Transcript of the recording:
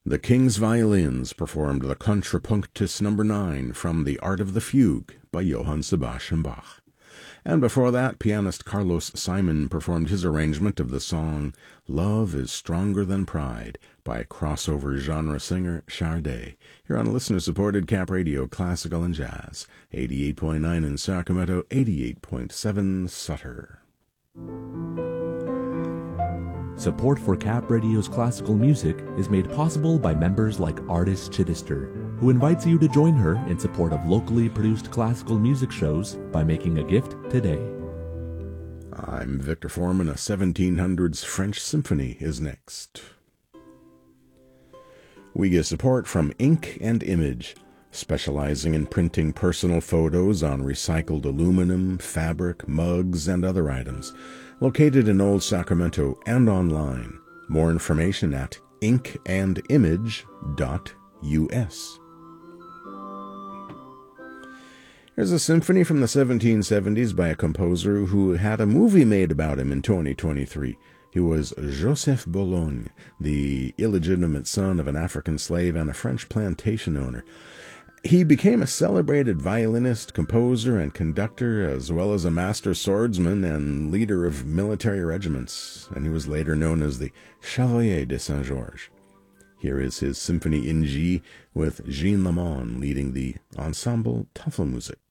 The King's Violins performed the Contrapunctus No. 9 from The Art of the Fugue by Johann Sebastian Bach. And before that, pianist Carlos Simon performed his arrangement of the song Love is Stronger Than Pride by crossover genre singer Sade, here on listener-supported Cap Radio Classical and Jazz, 88.9 in Sacramento, 88.7 Sutter. Support for Cap Radio's classical music is made possible by members like Artis Chittister, who invites you to join her in support of locally produced classical music shows by making a gift today. I'm Victor Foreman. A 1700s French symphony is next. We get support from Ink and Image, specializing in printing personal photos on recycled aluminum, fabric, mugs, and other items. Located in Old Sacramento and online. More information at inkandimage.us. Here's a symphony from the 1770s by a composer who had a movie made about him in 2023. He was Joseph Bologne, the illegitimate son of an African slave and a French plantation owner. He became a celebrated violinist, composer, and conductor, as well as a master swordsman and leader of military regiments, and he was later known as the Chevalier de Saint-Georges. Here is his Symphony in G, with Jean Lamont leading the Ensemble Tafelmusik.